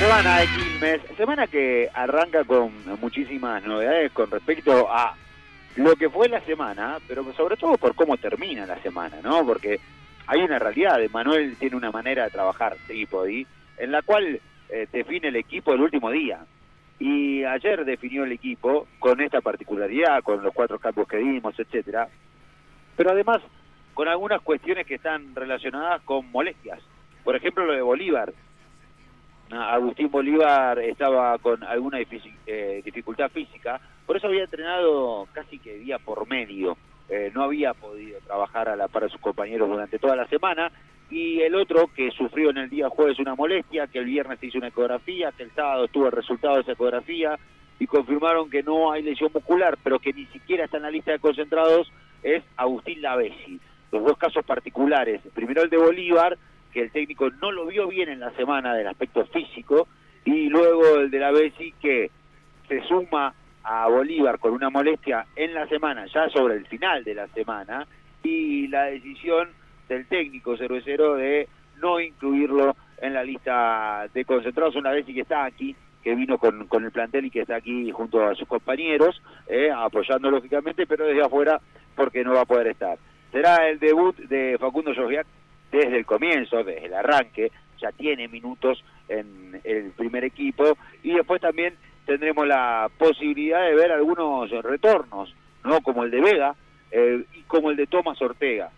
semana de Quilmes, semana que arranca con muchísimas novedades con respecto a lo que fue la semana, pero sobre todo por cómo termina la semana, ¿no? Porque hay una realidad, Emanuel tiene una manera de trabajar Trípodi, en la cual define el equipo el último día. Y ayer definió el equipo con esta particularidad, con los 4 cambios que dimos, etcétera, pero además con algunas cuestiones que están relacionadas con molestias. Por ejemplo, lo de Bolívar. Agustín Bolívar estaba con alguna dificultad física, por eso había entrenado casi que día por medio, no había podido trabajar a la par de sus compañeros durante toda la semana, y el otro que sufrió en el día jueves una molestia, que el viernes se hizo una ecografía, que el sábado estuvo el resultado de esa ecografía, y confirmaron que no hay lesión muscular, pero que ni siquiera está en la lista de concentrados, es Agustín Lavesi. Los dos casos particulares, primero el de Bolívar, que el técnico no lo vio bien en la semana del aspecto físico, y luego el de Lavesi, que se suma a Bolívar con una molestia en la semana, ya sobre el final de la semana, y la decisión del técnico cervecero de no incluirlo en la lista de concentrados. Una Lavesi que está aquí, que vino con el plantel y que está aquí junto a sus compañeros, apoyando lógicamente, pero desde afuera porque no va a poder estar. Será el debut de Facundo Josviak desde el comienzo, desde el arranque, ya tiene minutos en el primer equipo, y después también tendremos la posibilidad de ver algunos retornos, ¿no? Como el de Vega y como el de Tomás Ortega,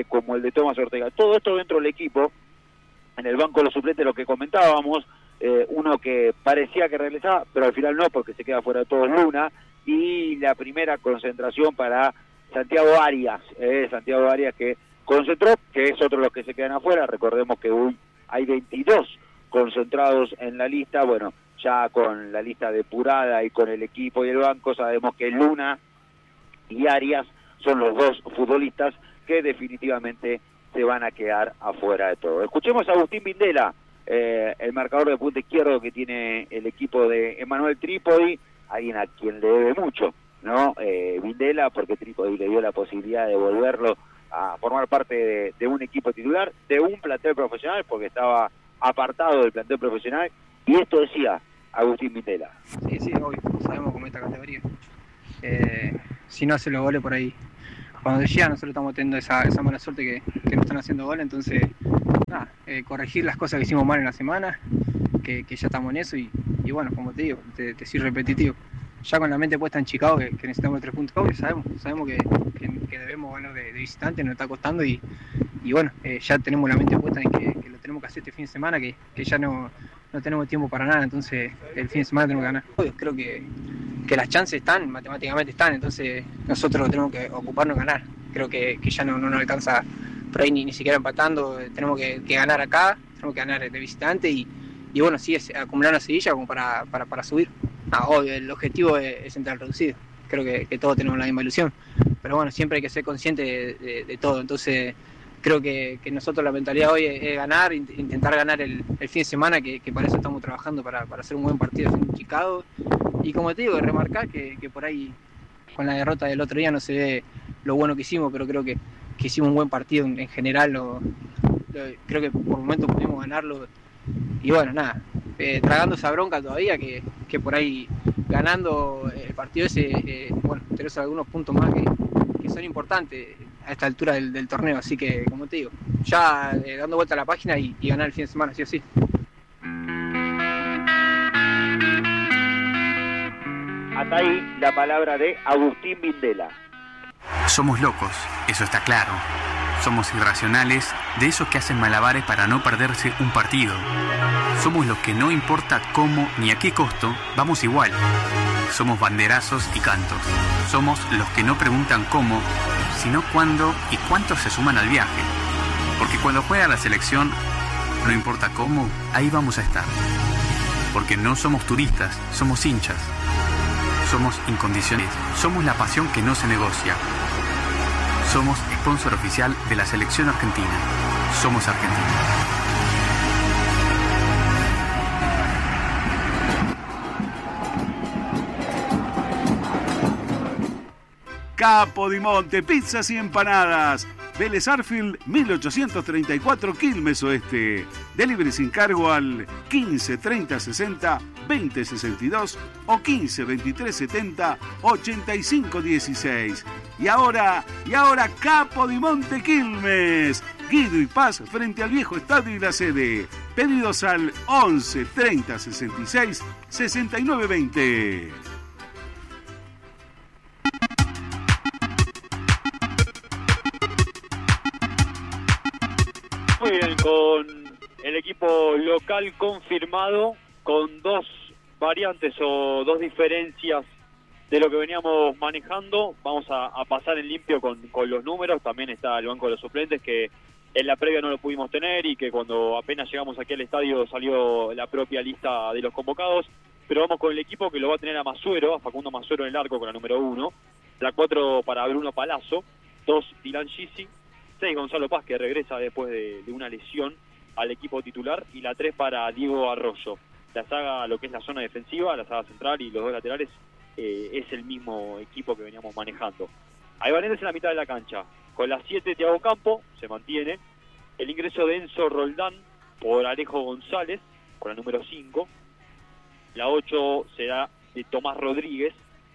Todo esto dentro del equipo, en el banco de los suplentes, lo que comentábamos, uno que parecía que regresaba, pero al final no, porque se queda fuera de todo Luna, y la primera concentración para Santiago Arias que concentró, que es otro de los que se quedan afuera. Recordemos que hoy hay 22 concentrados en la lista. Bueno, ya con la lista depurada y con el equipo y el banco, sabemos que Luna y Arias son los dos futbolistas que definitivamente se van a quedar afuera de todo. Escuchemos a Agustín Vindela, el marcador de punta izquierdo que tiene el equipo de Emanuel Trípodi, alguien a quien le debe mucho, ¿no? Vindela, porque Trípodi le dio la posibilidad de volverlo a formar parte de un equipo titular, de un plantel profesional, porque estaba apartado del plantel profesional, y esto decía Agustín Vindela. Sí, obvio, sabemos cómo es esta categoría. Si no hace los goles por ahí, cuando llega nosotros estamos teniendo esa mala suerte que no están haciendo goles, entonces corregir las cosas que hicimos mal en la semana, que ya estamos en eso, y bueno, como te digo, te soy repetitivo. Ya con la mente puesta en Chicago, que necesitamos 3 puntos, obvio, sabemos que debemos ganar de visitante, nos está costando, y bueno, ya tenemos la mente puesta en que lo tenemos que hacer este fin de semana, que ya no tenemos tiempo para nada, entonces el fin de semana tenemos que ganar. Obvio, creo que las chances están, matemáticamente están, entonces nosotros tenemos que ocuparnos de ganar. Creo que ya no nos alcanza por ahí ni siquiera empatando, tenemos que ganar acá, tenemos que ganar de visitante, y bueno, sí, es acumular una seguilla como para subir. Obvio, el objetivo es entrar reducido, creo que todos tenemos la misma ilusión, pero bueno, siempre hay que ser consciente de todo, entonces creo que nosotros la mentalidad hoy es ganar, intentar ganar el fin de semana, que para eso estamos trabajando, para hacer un buen partido en Chicago, y como te digo, remarcar que por ahí con la derrota del otro día no se ve lo bueno que hicimos, pero creo que hicimos un buen partido en general, creo que por momentos pudimos ganarlo, y bueno, nada, tragando esa bronca todavía, que por ahí ganando el partido ese, bueno, tenemos algunos puntos más que son importantes a esta altura del torneo, así que como te digo, ya dando vuelta a la página y ganar el fin de semana, sí o sí. Hasta ahí la palabra de Agustín Vindela. Somos locos, eso está claro. Somos irracionales, de esos que hacen malabares para no perderse un partido. Somos los que no importa cómo ni a qué costo, vamos igual. Somos banderazos y cantos. Somos los que no preguntan cómo, sino cuándo y cuántos se suman al viaje. Porque cuando juega la selección, no importa cómo, ahí vamos a estar. Porque no somos turistas, somos hinchas. Somos incondicionales. Somos la pasión que no se negocia. Somos sponsor oficial de la selección argentina. Somos Argentina. Capodimonte, pizzas y empanadas. Vélez Arfield 1834 Quilmes Oeste. Delivery sin cargo al 15 30 60 20 62 o 15 23 70 85 16. Y ahora Capo di Monte Quilmes. Guido y Paz frente al viejo estadio y la sede. Pedidos al 11 30 66 69 20. Muy bien, con el equipo local confirmado, con dos variantes o dos diferencias de lo que veníamos manejando. Vamos a pasar en limpio con los números. También está el banco de los suplentes, que en la previa no lo pudimos tener y que cuando apenas llegamos aquí al estadio salió la propia lista de los convocados. Pero vamos con el equipo que lo va a tener a Masuero, a Facundo Masuero en el arco con la número 1. La 4 para Bruno Palazzo, 2 Dylan Gisi, 6 Gonzalo Paz, que regresa después de una lesión al equipo titular, y la 3 para Diego Arroyo. La saga, lo que es la zona defensiva, la saga central y los dos laterales, es el mismo equipo que veníamos manejando. Hay variantes en la mitad de la cancha. Con la 7 Thiago Campo, se mantiene. El ingreso de Enzo Roldán por Alejo González, con la número 5. La 8 será de Tomás Rodríguez.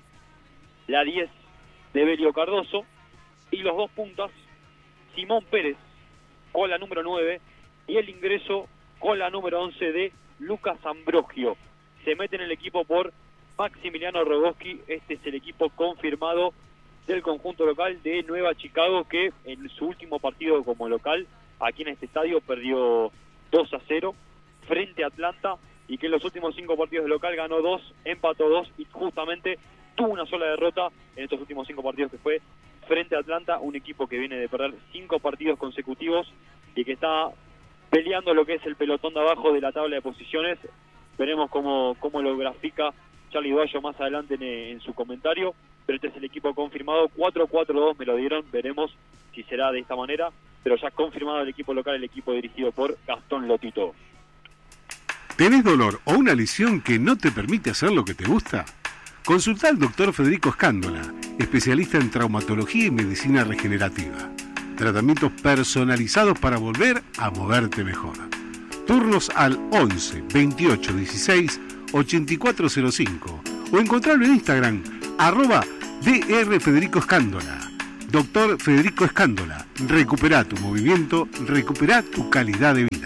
La 10 de Belio Cardoso. Y los dos puntas, Simón Pérez con la número 9 y el ingreso con la número 11 de Lucas Ambrogio. Se mete en el equipo por Maximiliano Rogoski. Este es el equipo confirmado del conjunto local de Nueva Chicago, que en su último partido como local aquí en este estadio perdió 2-0 frente a Atlanta, y que en los últimos 5 partidos de local ganó 2, empató 2 y justamente tuvo una sola derrota en estos últimos 5 partidos, que fue frente a Atlanta, un equipo que viene de perder 5 partidos consecutivos y que está peleando lo que es el pelotón de abajo de la tabla de posiciones. Veremos cómo lo grafica Charlie Duayo más adelante en su comentario, pero este es el equipo confirmado. 4-4-2 me lo dieron, veremos si será de esta manera, pero ya confirmado el equipo local, el equipo dirigido por Gastón Lotito. ¿Tenés dolor o una lesión que no te permite hacer lo que te gusta? Consulta al doctor Federico Escándola, especialista en traumatología y medicina regenerativa. Tratamientos personalizados para volver a moverte mejor. Turnos al 11 28 16 8405 o encontrarlo en Instagram @Dr. Federico Escándola. Doctor Federico Escándola, recupera tu movimiento, recupera tu calidad de vida.